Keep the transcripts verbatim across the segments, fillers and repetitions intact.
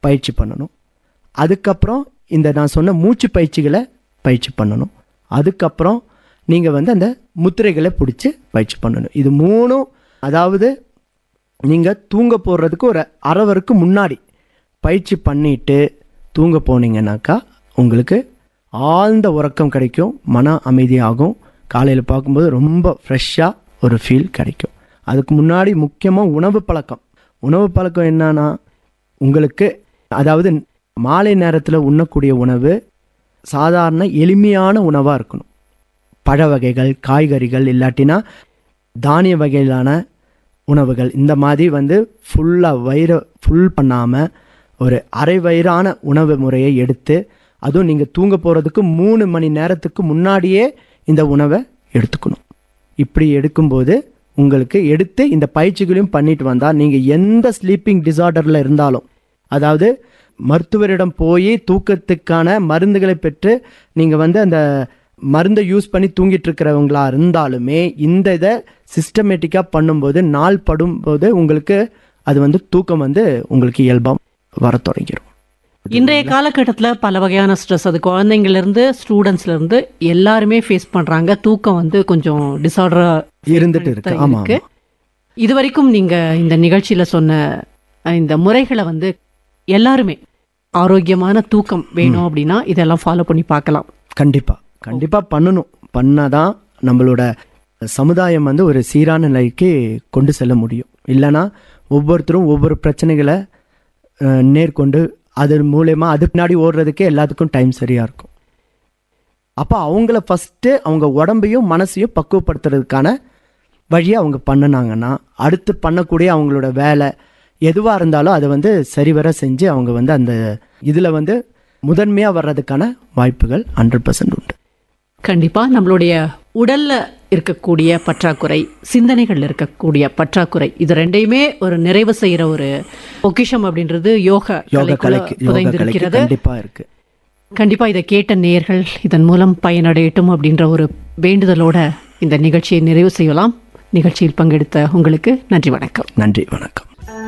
பயிற்சி பண்ணணும். அதுக்கப்புறம் இந்த நான் சொன்ன மூச்சு பயிற்சிகளை பயிற்சி பண்ணணும். அதுக்கப்புறம் நீங்கள் வந்து அந்த முத்திரைகளை பிடிச்சி பயிற்சி பண்ணணும். இது மூணும், அதாவது நீங்கள் தூங்க போடுறதுக்கு ஒரு அரைவருக்கு முன்னாடி பயிற்சி பண்ணிட்டு தூங்க போனீங்கன்னாக்கா உங்களுக்கு ஆழ்ந்த உறக்கம் கிடைக்கும், மன அமைதியாகும், காலையில் பார்க்கும்போது ரொம்ப ஃப்ரெஷ்ஷாக ஒரு ஃபீல் கிடைக்கும். அதுக்கு முன்னாடி முக்கியமாக உணவு பழக்கம். உணவு பழக்கம் என்னன்னா, உங்களுக்கு அதாவது மாலை நேரத்தில் உண்ணக்கூடிய உணவு சாதாரண எளிமையான உணவாக இருக்கணும். பழ வகைகள், காய்கறிகள், இல்லாட்டினா தானிய வகையிலான உணவுகள், இந்த மாதிரி வந்து ஃபுல்லாக வயிறை ஃபுல் பண்ணாமல் ஒரு அரை வயிறான உணவு முறையை எடுத்து, அதுவும் நீங்கள் தூங்க போகிறதுக்கு மூணு மணி நேரத்துக்கு முன்னாடியே இந்த உணவை எடுத்துக்கணும். இப்படி எடுக்கும்போது உங்களுக்கு எடுத்து இந்த பயிற்சிகளையும் பண்ணிட்டு வந்தால் நீங்கள் எந்த ஸ்லீப்பிங் டிசார்டரில் இருந்தாலும், அதாவது மருத்துவரிடம் போய் தூக்கத்துக்கான மருந்துகளை பெற்று நீங்கள் வந்து அந்த மருந்தை யூஸ் பண்ணி தூங்கிட்டு இருக்கிறவங்களா இருந்தாலுமே இந்த இதை சிஸ்டமேட்டிக்காக பண்ணும்போது நாள் படும்போது உங்களுக்கு அது வந்து தூக்கம் வந்து உங்களுக்கு இயல்பாக வர தொடங்கிடும். இன்றைய காலகட்டத்தில் பல வகையான ஸ்ட்ரெஸ், அது குழந்தைங்கள்லேருந்து ஸ்டூடெண்ட்ஸ்லேருந்து எல்லாருமே ஃபேஸ் பண்ணுறாங்க. தூக்கம் வந்து கொஞ்சம் டிசார்டராக இருந்துட்டு இருக்கு. ஆமாம், இது வரைக்கும் நீங்கள் இந்த நிகழ்ச்சியில் சொன்ன இந்த முறைகளை வந்து எல்லாருமே ஆரோக்கியமான தூக்கம் வேணும் அப்படின்னா இதெல்லாம் ஃபாலோ பண்ணி பார்க்கலாம். கண்டிப்பாக கண்டிப்பாக பண்ணணும். பண்ணாதான் நம்மளோட சமுதாயம் வந்து ஒரு சீரான நிலைக்கு கொண்டு செல்ல முடியும். இல்லைனா ஒவ்வொருத்தரும் ஒவ்வொரு பிரச்சனைகளை நேர்கொண்டு அது மூலயமா அது பின்னாடி ஓடுறதுக்கே எல்லாத்துக்கும் டைம் சரியாக இருக்கும். அப்போ அவங்கள ஃபஸ்ட்டு அவங்க உடம்பையும் மனசையும் பக்குவப்படுத்துறதுக்கான வழியை அவங்க பண்ணினாங்கன்னா அடுத்து பண்ணக்கூடிய அவங்களோட வேலை எதுவாக இருந்தாலும் அதை வந்து சரிவர செஞ்சு அவங்க வந்து அந்த இதில் வந்து முதன்மையாக வர்றதுக்கான வாய்ப்புகள் ஹண்ட்ரட் பர்சன்ட் உண்டு. கண்டிப்பாக நம்மளுடைய உடலில் இருக்கக்கூடிய பற்றாக்குறை, சிந்தனைகள் இருக்கக்கூடிய பற்றாக்குறை, இது ரெண்டையுமே ஒரு நிறைவு செய்கிற ஒரு பொக்கிஷம் அப்படின்றது யோகா யோகா கலைக்கு புதைந்திருக்கிறது. கண்டிப்பாக இருக்குது. கண்டிப்பாக இதை கேட்ட நேயர்கள் இதன் மூலம் பயனடையட்டும் அப்படின்ற ஒரு வேண்டுதலோட இந்த நிகழ்ச்சியை நிறைவு செய்யலாம். நிகழ்ச்சியில் பங்கெடுத்த உங்களுக்கு நன்றி, வணக்கம். நன்றி, வணக்கம்.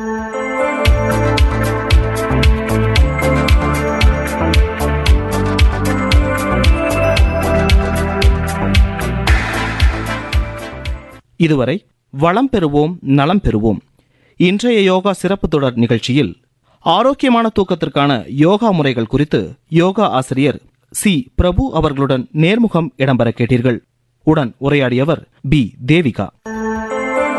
இதுவரை வளம் பெறுவோம் நலம் பெறுவோம் இன்றைய யோகா சிறப்பு தொடர் நிகழ்ச்சியில் ஆரோக்கியமான தூக்கத்திற்கான யோகா முறைகள் குறித்து யோகா ஆசிரியர் சி பிரபு அவர்களுடன் நேர்முகம் இடம்பெற கேட்டீர்கள். உடன் உரையாடியவர் பி தேவிகா.